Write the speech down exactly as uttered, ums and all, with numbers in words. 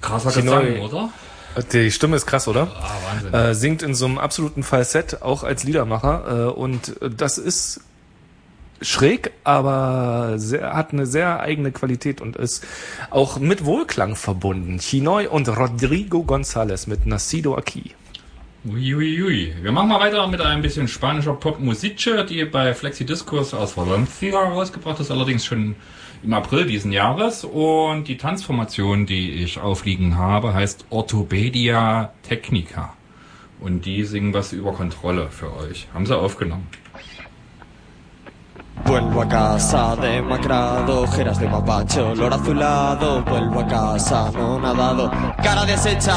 Krasser Gesang, oder? Die Stimme ist krass, oder? Ah, Wahnsinn. Äh, singt in so einem absoluten Falsett, auch als Liedermacher. Äh, und das ist schräg, aber sehr, hat eine sehr eigene Qualität und ist auch mit Wohlklang verbunden. Chinoy und Rodrigo González mit Nacido Aquí. Uiuiui. Ui, ui. Wir machen mal weiter mit ein bisschen spanischer Popmusik, die bei Flexi Discourse aus Valencia rausgebracht ist, allerdings schon im April diesen Jahres. Und die Tanzformation, die ich aufliegen habe, heißt Orthopedia Technica. Und die singen was über Kontrolle für euch. Haben sie aufgenommen. Vuelvo a casa demacrado, ojeras de mapache, olor azulado. Vuelvo a casa no nadado, cara deshecha